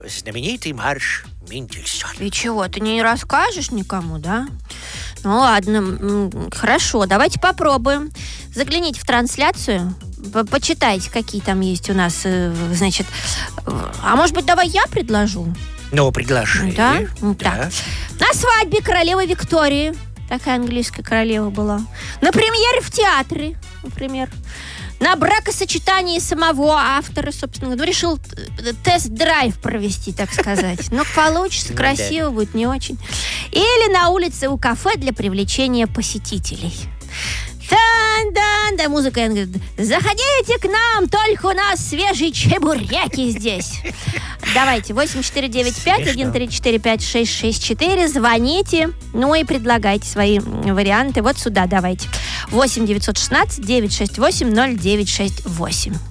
знаменитый марш Мендельсона. И чего, ты не расскажешь никому, да? Ну ладно, хорошо, давайте попробуем. Загляните в трансляцию, почитайте, какие там есть у нас, значит... А может быть, давай я предложу? Ну, предложи. Да? Да. Так. На свадьбе королевы Виктории, такая английская королева была, на премьере в театре, например, на бракосочетании самого автора, собственно, решил тест-драйв провести, так сказать. Ну, получится, красиво будет, не очень. Или на улице у кафе для привлечения посетителей. Да, музыка говорит: заходите к нам, только у нас свежие чебуреки здесь. Давайте, 8495-1345-664, звоните, ну и предлагайте свои варианты. Вот сюда давайте. 8-916-968-0968.